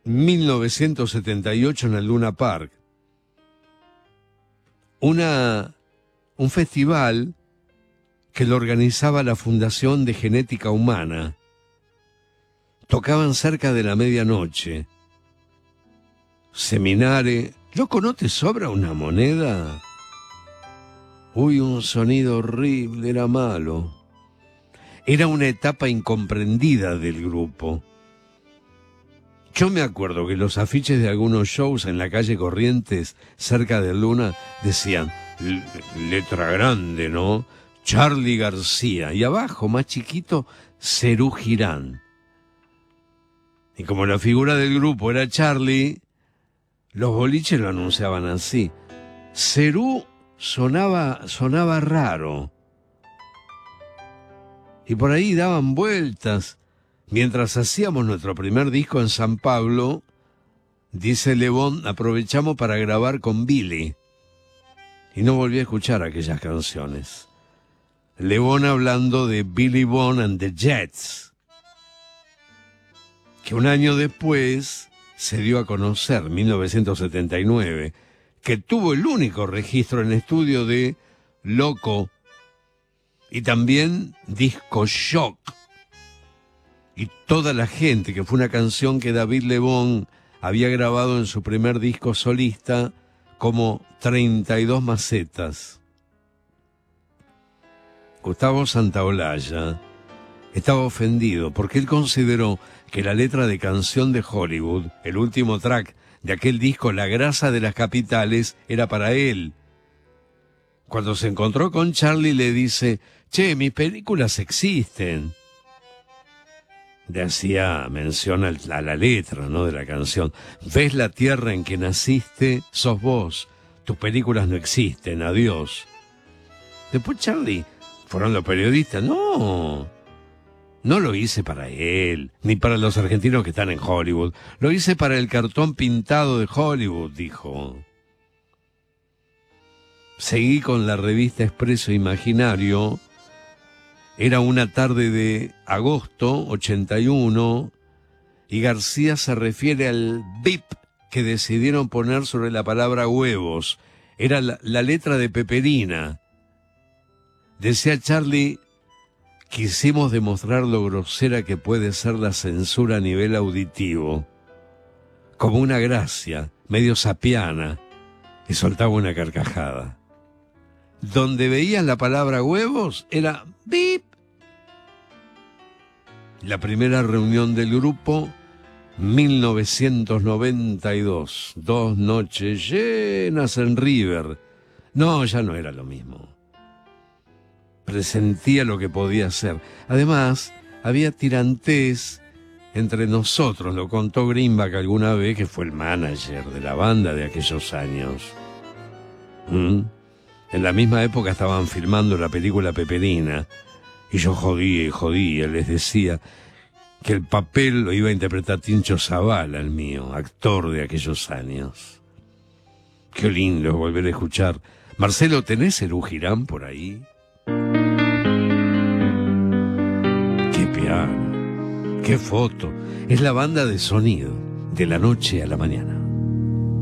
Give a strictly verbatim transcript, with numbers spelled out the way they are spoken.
mil novecientos setenta y ocho en el Luna Park. Una, un festival que lo organizaba la Fundación de Genética Humana. Tocaban cerca de la medianoche. Seminare. ¿Loco, no te sobra una moneda? Uy, un sonido horrible, era malo. Era una etapa incomprendida del grupo. Yo me acuerdo que los afiches de algunos shows en la calle Corrientes, cerca de Luna, decían, letra grande, ¿no? Charly García. Y abajo, más chiquito, Serú Girán. Y como la figura del grupo era Charly, los boliches lo anunciaban así. Serú sonaba, sonaba raro. Y por ahí daban vueltas. Mientras hacíamos nuestro primer disco en San Pablo, dice Le Bon, aprovechamos para grabar con Billy. Y no volví a escuchar aquellas canciones. Le Bon hablando de Billy Bond and the Jets, que un año después se dio a conocer, mil novecientos setenta y nueve, que tuvo el único registro en estudio de Loco y también Disco Shock. Y toda la gente, que fue una canción que David Le Bon había grabado en su primer disco solista como treinta y dos macetas. Gustavo Santaolalla estaba ofendido porque él consideró que la letra de Canción de Hollywood, el último track de aquel disco La Grasa de las Capitales, era para él. Cuando se encontró con Charly le dice, che, mis películas existen. Le hacía mención a la letra, ¿no?, de la canción. Ves la tierra en que naciste, sos vos. Tus películas no existen, adiós. Después Charly, fueron los periodistas. No, no lo hice para él, ni para los argentinos que están en Hollywood. Lo hice para el cartón pintado de Hollywood, dijo. Seguí con la revista Expreso Imaginario. Era una tarde de agosto ochenta y uno y García se refiere al bip que decidieron poner sobre la palabra huevos. Era la, la letra de Peperina. Decía Charly, quisimos demostrar lo grosera que puede ser la censura a nivel auditivo. Como una gracia, medio sapiana, y soltaba una carcajada. Donde veías la palabra huevos, era bip. La primera reunión del grupo, mil novecientos noventa y dos. Dos noches llenas en River. No, ya no era lo mismo. Presentía lo que podía ser. Además, había tirantés entre nosotros, lo contó Greenback alguna vez, que fue el manager de la banda de aquellos años. ¿Mm? En la misma época estaban filmando la película Peperina, y yo jodía y jodía, les decía que el papel lo iba a interpretar Tincho Zavala, el mío, actor de aquellos años. Qué lindo volver a escuchar. Marcelo, ¿tenés Serú Girán por ahí? Qué piano, qué foto. Es la banda de sonido de la noche a la mañana.